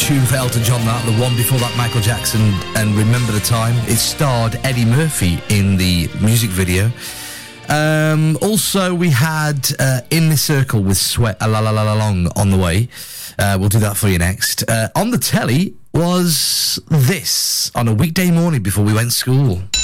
tune for Elton John, that. The one before that, Michael Jackson, and Remember the Time. It starred Eddie Murphy in the music video. Also, we had In the Circle with Sweat A La La La La Long on the way. We'll do that for you next. On the telly was this on a weekday morning before we went to school.